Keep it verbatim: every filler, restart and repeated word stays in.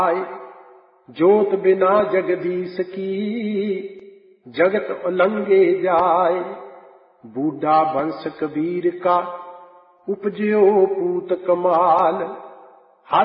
जोत बिना जगदीश की जगत उलंघे जाए। बूढ़ा वंश कबीर का उपजयो पूत कमाल।